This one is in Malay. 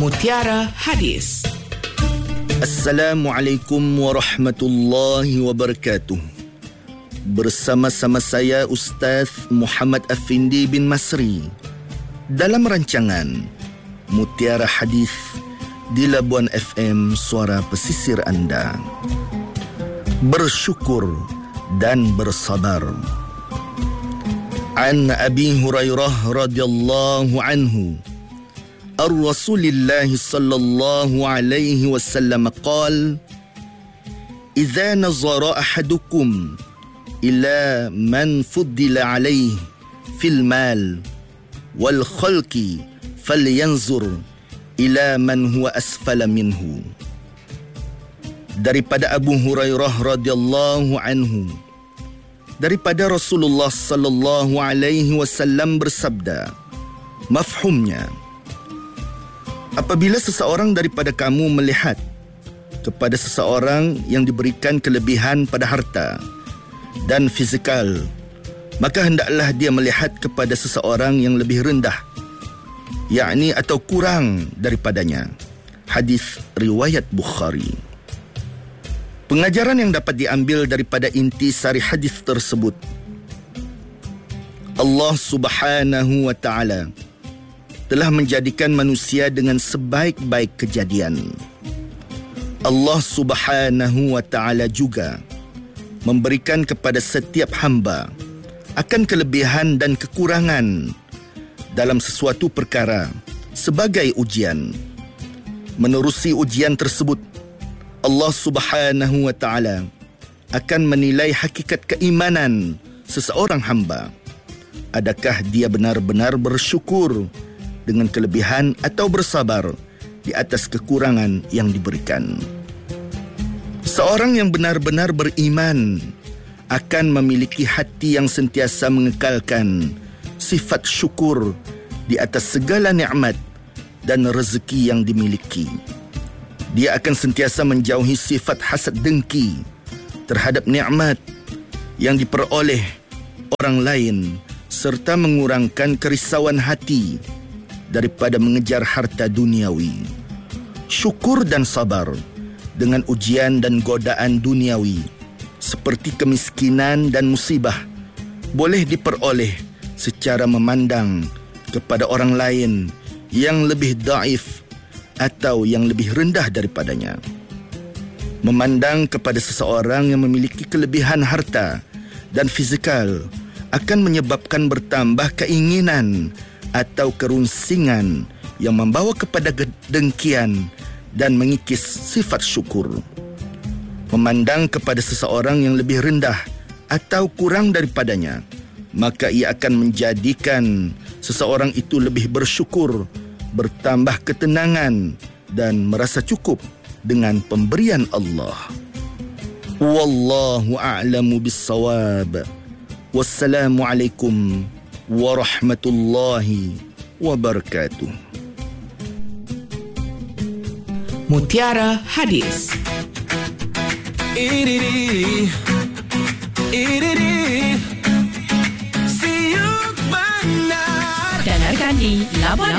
Mutiara Hadis. Assalamualaikum warahmatullahi wabarakatuh. Bersama-sama saya Ustaz Muhammad Afindi bin Masri dalam rancangan Mutiara Hadis di Labuan FM, suara pesisir anda. Bersyukur dan bersabar. An Abi Hurairah radhiyallahu anhu الرسول الله صلى الله عليه وسلم قال إذا نظر أحدكم إلى من فضل عليه في المال والخلق فلينظر إلى من هو أسفل منه. Daripada Abu Hurairah radhiyallahu anhu, daripada Rasulullah sallallahu alaihi wasallam bersabda, mafhumnya, apabila seseorang daripada kamu melihat kepada seseorang yang diberikan kelebihan pada harta dan fizikal, maka hendaklah dia melihat kepada seseorang yang lebih rendah, yakni atau kurang daripadanya. Hadis riwayat Bukhari. Pengajaran yang dapat diambil daripada inti sari hadis tersebut, Allah Subhanahu wa ta'ala telah menjadikan manusia dengan sebaik-baik kejadian. Allah Subhanahu wa ta'ala juga memberikan kepada setiap hamba akan kelebihan dan kekurangan dalam sesuatu perkara sebagai ujian. Menerusi ujian tersebut, Allah Subhanahu wa ta'ala akan menilai hakikat keimanan seseorang hamba. Adakah dia benar-benar bersyukur dengan kelebihan atau bersabar di atas kekurangan yang diberikan. Seorang yang benar-benar beriman akan memiliki hati yang sentiasa mengekalkan sifat syukur di atas segala nikmat dan rezeki yang dimiliki. Dia akan sentiasa menjauhi sifat hasad dengki terhadap nikmat yang diperoleh orang lain serta mengurangkan kerisauan hati daripada mengejar harta duniawi. Syukur dan sabar dengan ujian dan godaan duniawi seperti kemiskinan dan musibah boleh diperoleh secara memandang kepada orang lain yang lebih dhaif atau yang lebih rendah daripadanya. Memandang kepada seseorang yang memiliki kelebihan harta dan fizikal akan menyebabkan bertambah keinginan atau kerunsingan yang membawa kepada dengkian dan mengikis sifat syukur. Memandang kepada seseorang yang lebih rendah atau kurang daripadanya, maka ia akan menjadikan seseorang itu lebih bersyukur, bertambah ketenangan dan merasa cukup dengan pemberian Allah. Wallahu a'lamu bis-shawab. Wassalamualaikum warahmatullahi wabarakatuh. Mutiara Hadis. Dengarkan di Labuan